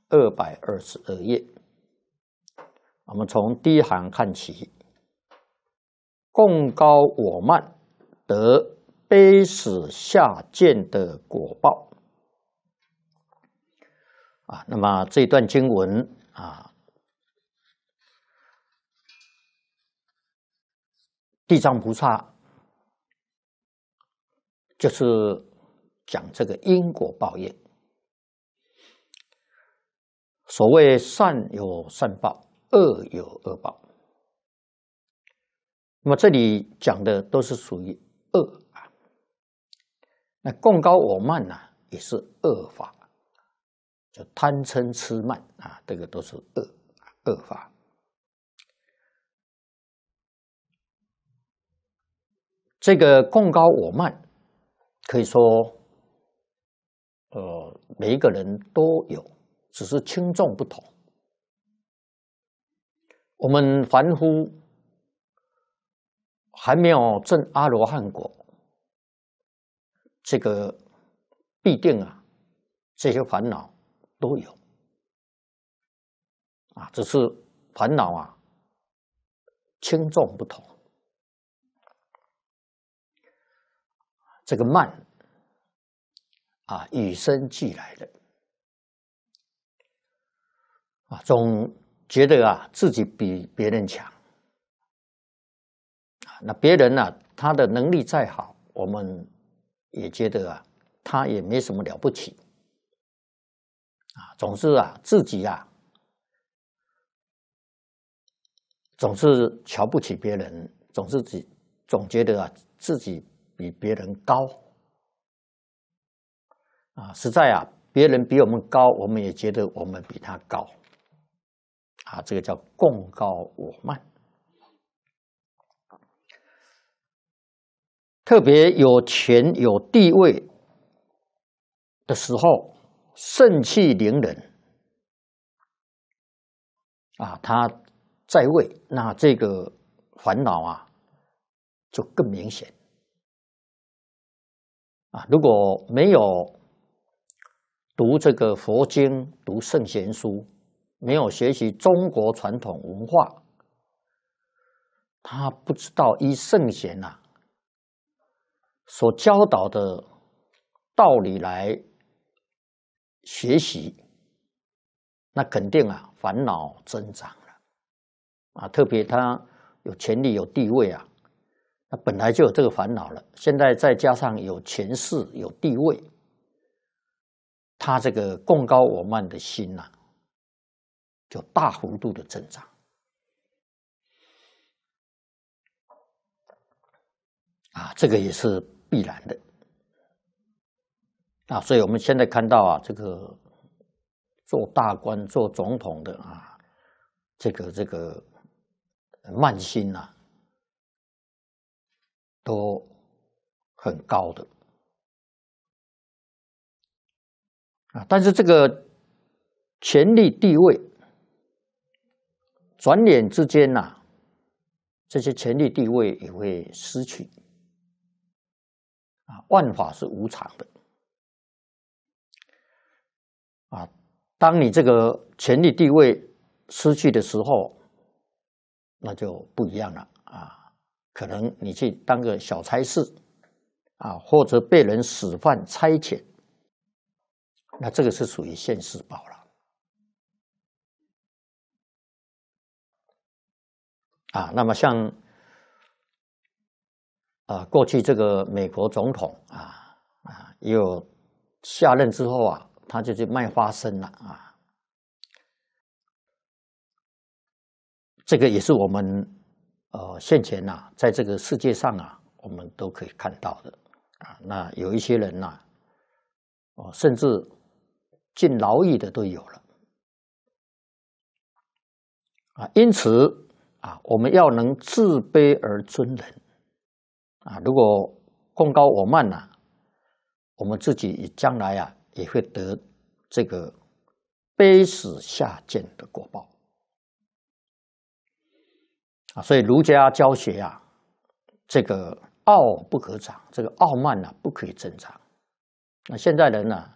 222页，我们从第一行看起：贡高我慢，得卑死下贱的果报。那么这一段经文地藏菩萨就是讲这个因果报应。所谓善有善报，恶有恶报。那么这里讲的都是属于恶那贡高我慢也是恶法，就贪嗔痴慢这个都是恶法。这个贡高我慢，可以说，每一个人都有，只是轻重不同。我们凡夫还没有证阿罗汉果，这个必定这些烦恼都有只是烦恼轻重不同。这个慢与生俱来的总觉得自己比别人强那别人他的能力再好，我们也觉得他也没什么了不起总是自己总是瞧不起别人，总觉得自己比别人高实在别人比我们高，我们也觉得我们比他高这个叫贡高我慢。特别有权有地位的时候，盛气凌人他在位，那这个烦恼就更明显如果没有读这个佛经，读圣贤书，没有学习中国传统文化，他不知道依圣贤所教导的道理来学习，那肯定烦恼增长了特别他有权力有地位那本来就有这个烦恼了，现在再加上有权势有地位，他这个贡高我慢的心就大幅度的增长这个也是必然的所以我们现在看到这个做大官做总统的这个慢心都很高的但是这个权力地位转眼之间这些权力地位也会失去万法是无常的当你这个权力地位失去的时候，那就不一样了可能你去当个小差事或者被人使唤差遣，那这个是属于现世报了那么像过去这个美国总统也有下任之后他就去卖花生了这个也是我们现前在这个世界上我们都可以看到的那有一些人甚至进牢狱的都有了因此我们要能自卑而尊人如果贡高我慢我们自己将来也会得这个卑死下贱的果报所以儒家教学这个傲不可长，这个傲慢不可以增长那现在人